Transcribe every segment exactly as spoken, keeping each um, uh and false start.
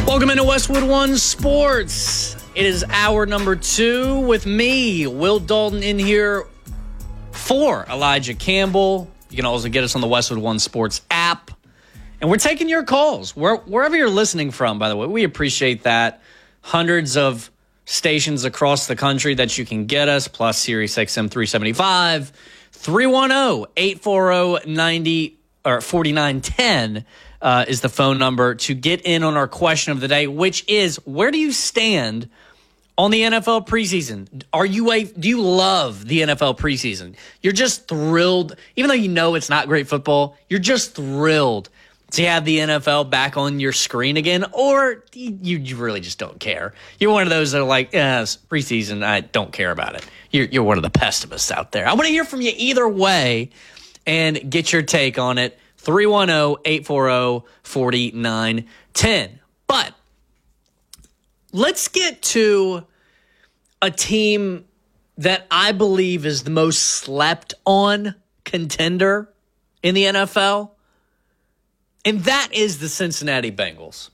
Welcome into Westwood One Sports. It is hour number two with me, Will Dalton, in here for Elijah Campbell. You can also get us on the Westwood One Sports app. And we're taking your calls, where, wherever you're listening from, by the way. We appreciate that. Hundreds of stations across the country that you can get us, plus Sirius X M three seventy-five, three one zero, eight four zero, ninety or forty-nine ten uh, is the phone number to get in on our question of the day, which is, where do you stand on the N F L preseason? Are you a, do you love the N F L preseason? You're just thrilled, even though you know it's not great football, you're just thrilled to have the N F L back on your screen again, or you, you really just don't care. You're one of those that are like, eh, preseason, I don't care about it. You're, you're one of the pessimists out there. I want to hear from you either way and get your take on it. three one zero, eight four zero, four nine one zero. But let's get to a team that I believe is the most slept on contender in the N F L. And that is the Cincinnati Bengals.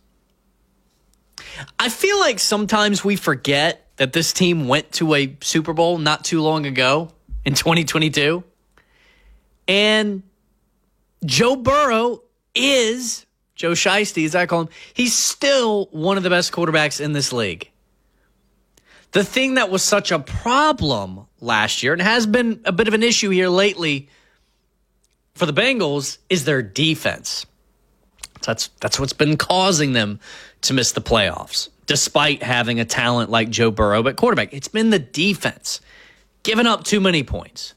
I feel like sometimes we forget that this team went to a Super Bowl not too long ago in twenty twenty-two. And Joe Burrow is, Joe Shiesty, as I call him, he's still one of the best quarterbacks in this league. The thing that was such a problem last year, and has been a bit of an issue here lately for the Bengals, is their defense. That's that's what's been causing them to miss the playoffs, despite having a talent like Joe Burrow. But quarterback, it's been the defense, giving up too many points.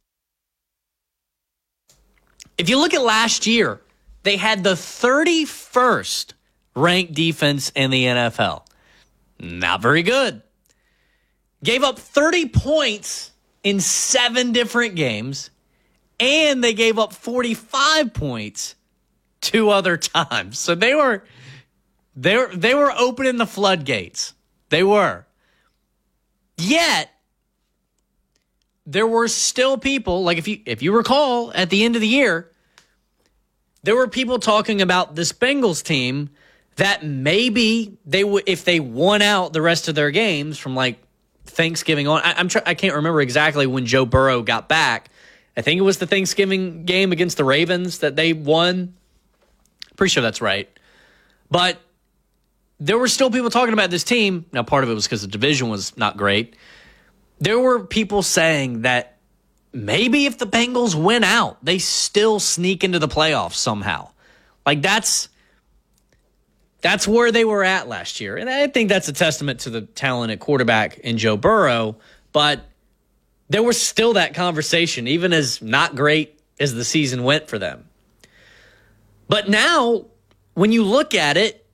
If you look at last year, they had the thirty-first ranked defense in the N F L. Not very good. Gave up thirty points in seven different games, and they gave up forty-five points two other times. So they were they were, they were opening the floodgates. They were. Yet, there were still people, like if you if you recall, at the end of the year, there were people talking about this Bengals team that maybe they would, if they won out the rest of their games from like Thanksgiving on. I, I'm try, I can't remember exactly when Joe Burrow got back. I think it was the Thanksgiving game against the Ravens that they won. Pretty sure that's right. But there were still people talking about this team. Now, part of it was because the division was not great. There were people saying that maybe if the Bengals win out, they still sneak into the playoffs somehow. Like that's that's where they were at last year. And I think that's a testament to the talent at quarterback in Joe Burrow. But there was still that conversation, even as not great as the season went for them. But now, when you look at it,